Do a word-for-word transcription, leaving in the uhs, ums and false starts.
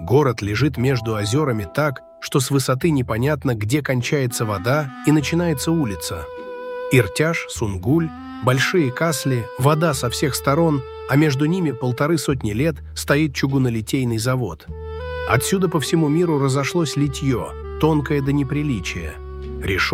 Город лежит между озерами так, что с высоты непонятно, где кончается вода и начинается улица. Иртяж, Сунгуль, Большие Касли, вода со всех сторон, а между ними полторы сотни лет стоит чугунолитейный завод. Отсюда по всему миру разошлось литье, тонкое до неприличия. Решетки